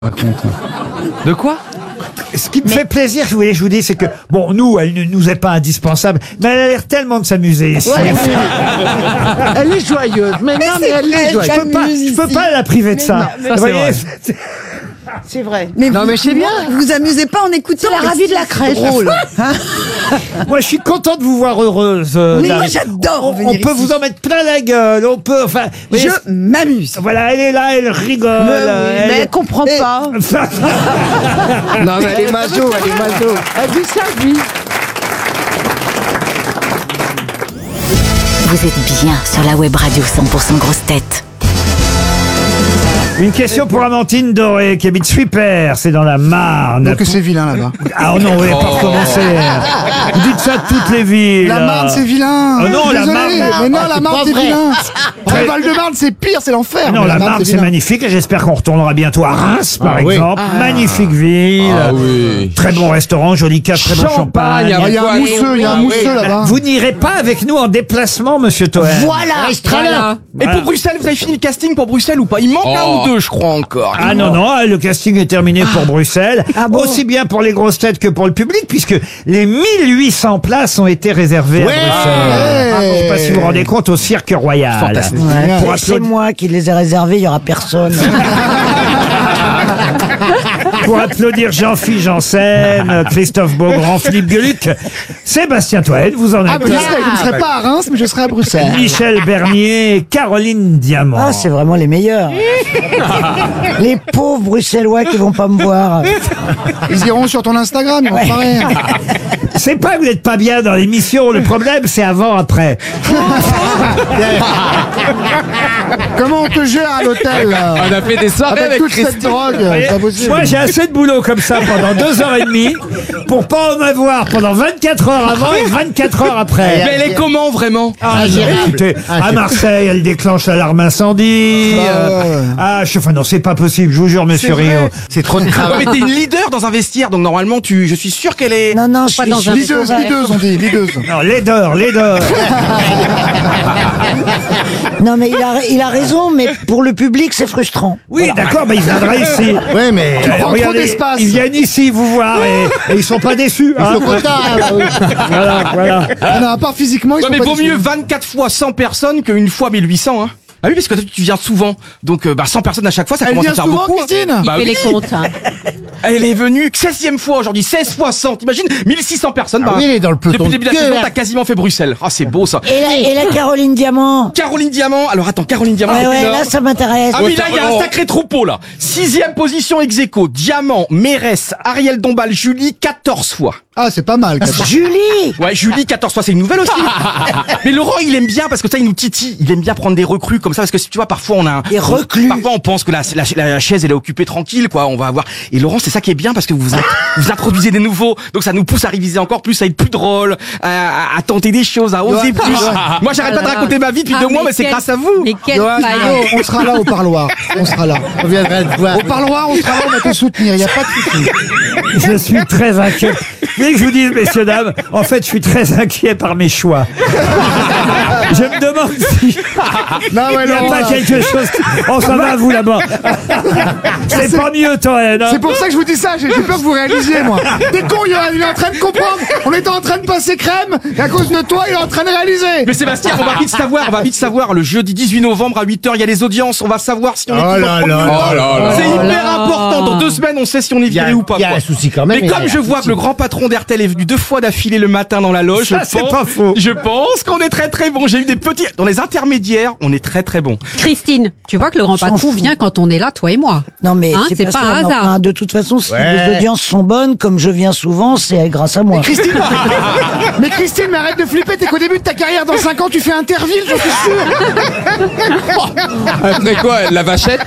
Raconte. De quoi? Ce qui me fait plaisir, je vous dis, c'est que, bon, nous, elle ne nous est pas indispensable, mais elle a l'air tellement de s'amuser ici. Ouais, elle est joyeuse, mais non, mais elle est joyeuse. Je peux pas la priver de ça. Ça, c'est vrai. C'est vrai. Mais non, mais c'est bien. Vous vous amusez pas en écoutant. C'est la ravie de la crèche. Drôle. Moi, je suis content de vous voir heureuse. Mais moi, Dari. j'adore On venir peut ici. vous en mettre plein la gueule. On peut, enfin. Je m'amuse. Voilà, elle est là, elle rigole. Mais elle comprend pas. Non, mais elle est majo, elle est majo. Elle vit sa vie. Vous êtes bien sur la web radio 100% grosse tête. Une question pour Amandine Doré, qui habite Suipert, c'est dans la Marne. Donc c'est vilain là-bas. Ah non, vous n'allez pas recommencer. Vous dites ça de toutes les villes. La Marne, c'est vilain. Oh non, la Désolé, Marne. mais non, la Marne, pas c'est vrai. vilain. Le Val-de-Marne, c'est pire, c'est l'enfer. Non, Mais la Marne, c'est vilain. magnifique et j'espère qu'on retournera bientôt à Reims, par exemple. Magnifique ville. Ah oui. Très bon restaurant, joli cadre, très bon champagne. Ah, il y a un mousseux, il y a un mousseux là-bas. Vous n'irez pas avec nous en déplacement, monsieur Toen. Voilà, Voilà. Et pour Bruxelles, vous avez fini le casting pour Bruxelles ou pas? Il manque un ou deux, je crois encore. Ah non, non, le casting est terminé pour Bruxelles. Aussi bien pour les grosses têtes que pour le public, puisque les 1800 places ont été réservées à Bruxelles. Je sais pas si vous vous rendez compte, au Cirque Royal. Fantastique. Pour c'est applaudir- moi qui les ai réservés, il y aura personne. Pour applaudir Jean-Philippe Janssen, Christophe Beaugrand, Philippe Gueluc, Sébastien Toen, vous en Ah, êtes. mais je ne serai pas à Reims, mais je serai à Bruxelles. Michel Bernier, Caroline Diamant. Ah, c'est vraiment les meilleurs. Les pauvres Bruxellois qui vont pas me voir. Ils iront sur ton Instagram, ils vont pas rire. C'est pas que vous n'êtes pas bien dans l'émission, le problème c'est avant-après. Comment on te gère à l'hôtel là On a fait des soirées Avec avec toute cette Christine. drogue, c'est pas possible. Moi j'ai assez de boulot comme ça pendant 2h30 pour pas en avoir pendant 24 heures avant et 24 heures après. Mais elle est comment vraiment? Ah, écoutez, à Marseille, elle déclenche l'alarme incendie. Enfin non, c'est pas possible, je vous jure, monsieur Rio. C'est trop de Ouais, travail. mais t'es une leader dans un vestiaire, donc normalement je suis sûr qu'elle est. Non, non, je suis dans un Lideuse, on dit, lideuse. Non, laideur. Non, mais il a raison, mais pour le public, c'est frustrant. Oui, d'accord, mais il viendra ici. Ouais, mais tu prends trop Regardez, d'espace. ils viennent ici vous voir et ils sont pas déçus. Hein. Voilà. Non, à part physiquement, ils Ouais, sont mais pas vaut déçus. mieux 24 fois 100 personnes qu'une fois 1800, hein. Ah oui, parce que toi, tu viens souvent. Donc, 100 personnes à chaque fois, ça Elle commence vient à faire souvent, beaucoup. Christine Bah oui. Elle est venue 16e fois aujourd'hui, 16 fois 100. T'imagines 1600 personnes. oui, elle est dans le peloton Depuis le début de la de saison, queue. t'as quasiment fait Bruxelles. Ah, c'est beau ça. Et la Caroline Diamant. Caroline Diamant. Alors attends, Caroline Diamant. Ouais, c'est là, là. ça m'intéresse. Ah oui, là, il y a un sacré troupeau, là. 6e position ex aequo. Diamant, Mérès, Ariel Dombal, Julie, 14 fois. Ah, c'est pas mal. Julie. Ouais, Julie, 14 fois, c'est une nouvelle aussi. Mais Laurent, il aime bien, parce que ça, il nous titille. Il aime bien prendre des recrues comme ça, parce que tu vois, parfois, on a un... Des reclus. Parfois, on pense que la chaise, elle est occupée tranquille, quoi. On va avoir... Et Laurent, c'est ça qui est bien, parce que vous introduisez des nouveaux. Donc, ça nous pousse à réviser encore plus, à être plus drôle, à tenter des choses, à oser plus. Moi, j'arrête pas de raconter ma vie depuis 2 mois, mais c'est grâce à vous. Mais quel Johan, maillot. on sera là au parloir. On sera là. On viendra te voir. Au parloir, on sera là, on va te soutenir. Il n'y a pas de souci. Je suis très inquiet. Vous voulez que je vous dise, messieurs, dames, en fait, je suis très inquiet par mes choix. Je me demande si Non, ouais, il n'y a Laurent, pas là. quelque chose... Oh, ça va, vous, là-bas. C'est pas mieux, Toen. Hein. C'est pour ça que je vous dis ça, j'ai peur que vous réalisiez, moi. T'es con, Johan, il est en train de comprendre. On était en train de passer crème, et à cause de toi, il est en train de réaliser. Mais Sébastien, on va vite savoir, le jeudi 18 novembre à 8h, il y a les audiences, on va savoir si on est toujours premier ou pas. C'est hyper important, dans 2 semaines, on sait si on est viré ou pas. Il y a quoi. un souci quand même. Mais comme je vois que le grand patron d'RTL est venu 2 fois d'affilée le matin dans la loge, Ça, c'est pas faux. Je pense qu'on est très très bon. J'ai eu des petits, dans les intermédiaires, on est très très bon. Christine, tu vois que le grand S'en patron fout. vient quand on est là, toi et moi. Non, mais Hein, c'est pas ça, un non. hasard. Enfin, de toute façon, si les audiences sont bonnes, comme je viens souvent, c'est grâce à moi. Christine, mais Christine, mais arrête de flipper, t'es qu'au début de ta carrière, dans 5 ans, tu fais Interville, j'en suis sûr. Après quoi, la vachette?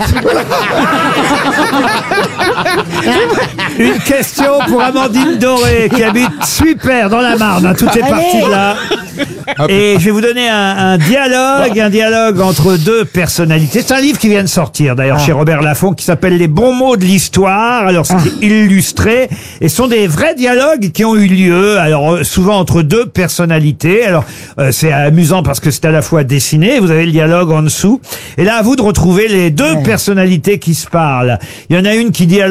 Une question pour Amandine Doré, qui habite Suipert, dans la Marne. Hein, tout est parti de là. Et je vais vous donner un dialogue entre 2 personnalités. C'est un livre qui vient de sortir, d'ailleurs, chez Robert Laffont, qui s'appelle Les bons mots de l'histoire. Alors, c'est illustré. Et ce sont des vrais dialogues qui ont eu lieu. Alors, souvent entre 2 personnalités. Alors, c'est amusant parce que c'est à la fois dessiné. Vous avez le dialogue en dessous. Et là, à vous de retrouver les 2 personnalités qui se parlent. Il y en a une qui dit alors